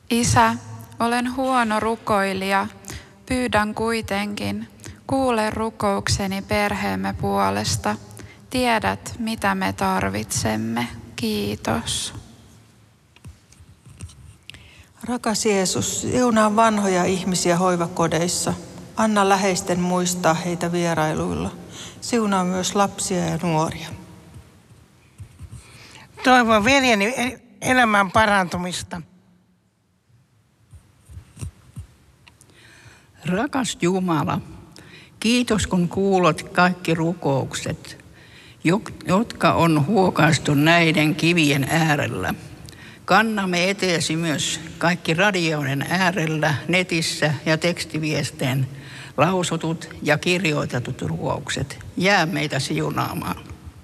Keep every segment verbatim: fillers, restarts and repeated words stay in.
Isä, olen huono rukoilija. Pyydän kuitenkin, kuule rukoukseni perheemme puolesta. Tiedät, mitä me tarvitsemme. Kiitos. Rakas Jeesus, siunaa vanhoja ihmisiä hoivakodeissa. Anna läheisten muistaa heitä vierailuilla. Siunaa myös lapsia ja nuoria. Toivon veljeni elämän parantumista. Rakas Jumala, kiitos kun kuulet kaikki rukoukset, jotka on huokaistu näiden kivien äärellä. Kannamme eteesi myös kaikki radioiden äärellä, netissä ja tekstiviesteen lausutut ja kirjoitetut rukoukset. Jää meitä siunaamaan.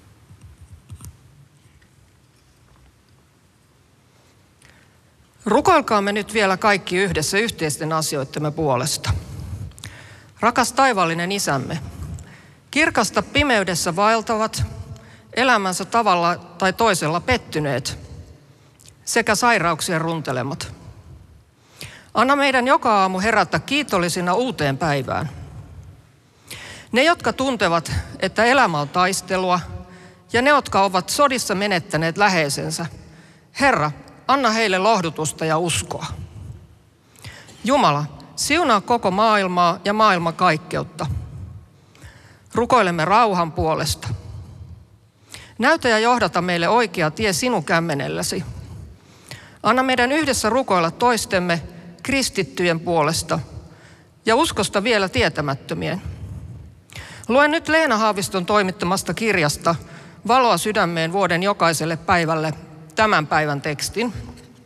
Rukoilkaamme nyt vielä kaikki yhdessä yhteisten asioittemme puolesta. Rakas taivaallinen Isämme, kirkasta pimeydessä vaeltavat, elämänsä tavalla tai toisella pettyneet sekä sairauksien runtelemat. Anna meidän joka aamu herätä kiitollisina uuteen päivään. Ne, jotka tuntevat, että elämä on taistelua, ja ne, jotka ovat sodissa menettäneet läheisensä, Herra, anna heille lohdutusta ja uskoa. Jumala, siunaa koko maailmaa ja maailman kaikkeutta. Rukoilemme rauhan puolesta. Näytä ja johdata meille oikea tie sinun kämmenelläsi. Anna meidän yhdessä rukoilla toistemme kristittyjen puolesta ja uskosta vielä tietämättömien. Luen nyt Leena Haaviston toimittamasta kirjasta Valoa sydämeen vuoden jokaiselle päivälle tämän päivän tekstin.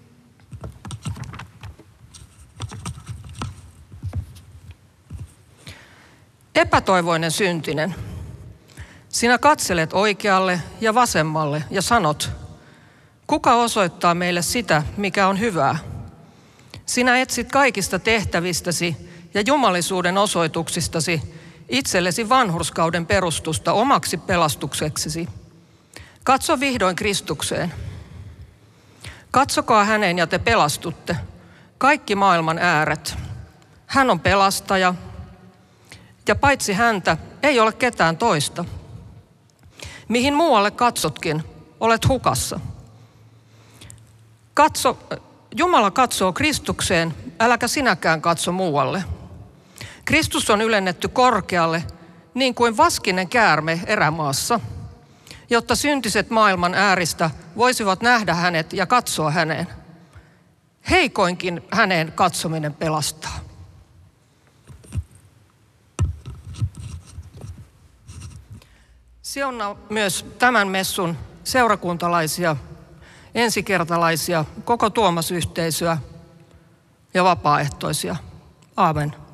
Epätoivoinen syntinen, sinä katselet oikealle ja vasemmalle ja sanot, kuka osoittaa meille sitä, mikä on hyvää? Sinä etsit kaikista tehtävistäsi ja jumalisuuden osoituksistasi itsellesi vanhurskauden perustusta omaksi pelastukseksesi. Katso vihdoin Kristukseen. Katsokaa häneen ja te pelastutte, kaikki maailman ääret. Hän on pelastaja, ja paitsi häntä ei ole ketään toista. Mihin muualle katsotkin, olet hukassa. Katso, Jumala katsoo Kristukseen, äläkä sinäkään katso muualle. Kristus on ylennetty korkealle, niin kuin vaskinen käärme erämaassa, jotta syntiset maailman ääristä voisivat nähdä hänet ja katsoa häneen. Heikoinkin häneen katsominen pelastaa. Siunaa myös tämän messun seurakuntalaisia, ensikertalaisia, koko Tuomas-yhteisöä ja vapaaehtoisia. Aamen.